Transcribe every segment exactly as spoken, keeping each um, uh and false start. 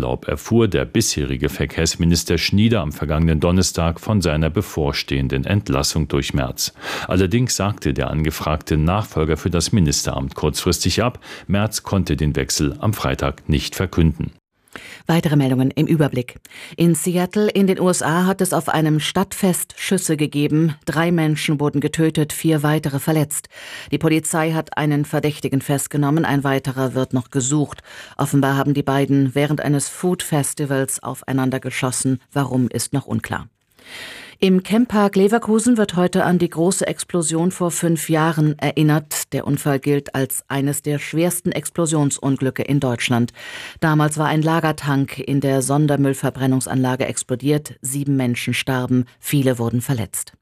Urlaub erfuhr der bisherige Verkehrsminister Schnieder am vergangenen Donnerstag von seiner bevorstehenden Entlassung durch Merz. Allerdings sagte der angefragte Nachfolger für das Ministeramt kurzfristig ab. Merz konnte den Wechsel am Freitag nicht verkünden. Weitere Meldungen im Überblick. In Seattle in den U S A hat es auf einem Stadtfest Schüsse gegeben. Drei Menschen wurden getötet, vier weitere verletzt. Die Polizei hat einen Verdächtigen festgenommen, ein weiterer wird noch gesucht. Offenbar haben die beiden während eines Food-Festivals aufeinander geschossen. Warum, ist noch unklar. Im Camppark Leverkusen wird heute an die große Explosion vor fünf Jahren erinnert. Der Unfall gilt als eines der schwersten Explosionsunglücke in Deutschland. Damals war ein Lagertank in der Sondermüllverbrennungsanlage explodiert. Sieben Menschen starben, viele wurden verletzt.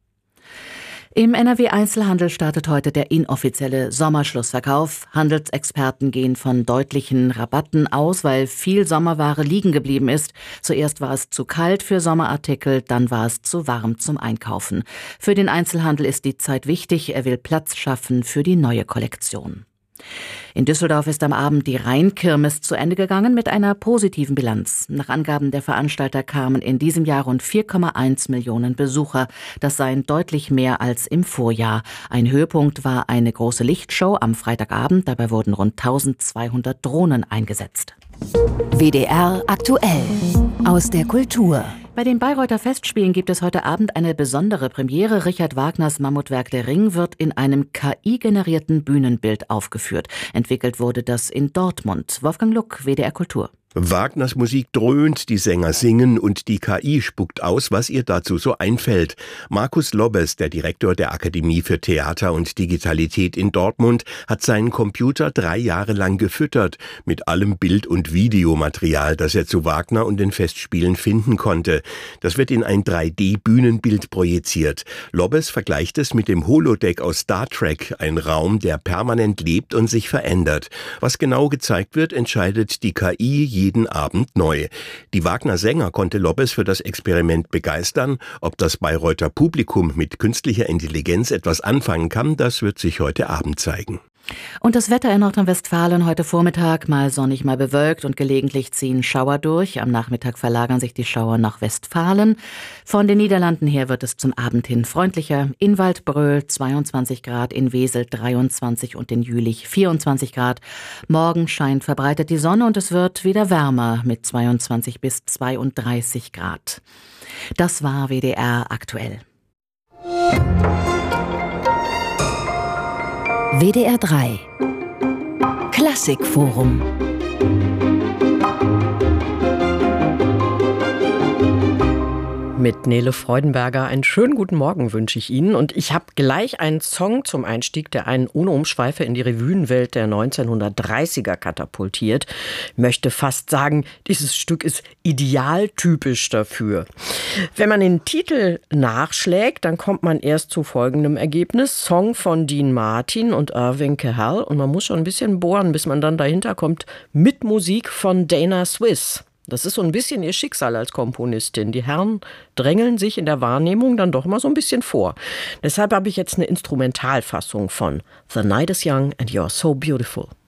Im N R W-Einzelhandel startet heute der inoffizielle Sommerschlussverkauf. Handelsexperten gehen von deutlichen Rabatten aus, weil viel Sommerware liegen geblieben ist. Zuerst war es zu kalt für Sommerartikel, dann war es zu warm zum Einkaufen. Für den Einzelhandel ist die Zeit wichtig. Er will Platz schaffen für die neue Kollektion. In Düsseldorf ist am Abend die Rheinkirmes zu Ende gegangen mit einer positiven Bilanz. Nach Angaben der Veranstalter kamen in diesem Jahr rund vier Komma eins Millionen Besucher. Das seien deutlich mehr als im Vorjahr. Ein Höhepunkt war eine große Lichtshow am Freitagabend. Dabei wurden rund eintausendzweihundert Drohnen eingesetzt. W D R aktuell aus der Kultur. Bei den Bayreuther Festspielen gibt es heute Abend eine besondere Premiere. Richard Wagners Mammutwerk Der Ring wird in einem K I-generierten Bühnenbild aufgeführt. Entwickelt wurde das in Dortmund. Wolfgang Luck, W D R Kultur. Wagners Musik dröhnt, die Sänger singen und die K I spuckt aus, was ihr dazu so einfällt. Markus Lobbes, der Direktor der Akademie für Theater und Digitalität in Dortmund, hat seinen Computer drei Jahre lang gefüttert mit allem Bild- und Videomaterial, das er zu Wagner und den Festspielen finden konnte. Das wird in ein drei D-Bühnenbild projiziert. Lobbes vergleicht es mit dem Holodeck aus Star Trek, ein Raum, der permanent lebt und sich verändert. Was genau gezeigt wird, entscheidet die K I jeden Abend neu. Die Wagner-Sänger konnte Lobbes für das Experiment begeistern. Ob das Bayreuther Publikum mit künstlicher Intelligenz etwas anfangen kann, das wird sich heute Abend zeigen. Und das Wetter in Nordrhein-Westfalen heute Vormittag mal sonnig, mal bewölkt und gelegentlich ziehen Schauer durch. Am Nachmittag verlagern sich die Schauer nach Westfalen. Von den Niederlanden her wird es zum Abend hin freundlicher. In Waldbröl zweiundzwanzig Grad, in Wesel dreiundzwanzig und in Jülich vierundzwanzig Grad. Morgen scheint verbreitet die Sonne und es wird wieder wärmer mit zweiundzwanzig bis zweiunddreißig Grad. Das war W D R aktuell. W D R drei Klassikforum. Mit Nele Freudenberger einen schönen guten Morgen wünsche ich Ihnen. Und ich habe gleich einen Song zum Einstieg, der einen ohne Umschweife in die Revuenwelt der neunzehnhundertdreißiger katapultiert. Ich möchte fast sagen, dieses Stück ist idealtypisch dafür. Wenn man den Titel nachschlägt, dann kommt man erst zu folgendem Ergebnis. Song von Dean Martin und Irving Kerr. Und man muss schon ein bisschen bohren, bis man dann dahinter kommt, mit Musik von Dana Swiss. Das ist so ein bisschen ihr Schicksal als Komponistin. Die Herren drängeln sich in der Wahrnehmung dann doch mal so ein bisschen vor. Deshalb habe ich jetzt eine Instrumentalfassung von The Night is Young and You're So Beautiful.